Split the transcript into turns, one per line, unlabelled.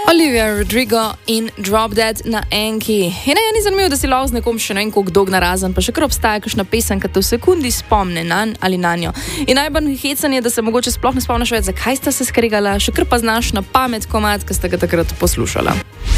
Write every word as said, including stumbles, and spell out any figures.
Olivia Rodrigo in Drop Dead na enki. In je ni zanimivo, da si lov z nekom še ne vem koliko dolg narazen, pa še kar obstaja kakšna pesem, ki te v sekundi spomne nanj ali nanjo. In najbolj hecanje je, da se mogoče sploh ne spomniš več, zakaj sta se skregala, še kar pa znaš na pamet komad, ki sta ga takrat poslušala.